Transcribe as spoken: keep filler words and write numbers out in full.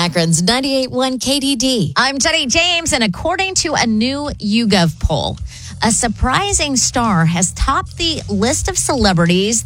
Akron's ninety-eight point one K D D. I'm Jenny James, and according to a new YouGov poll, a surprising star has topped the list of celebrities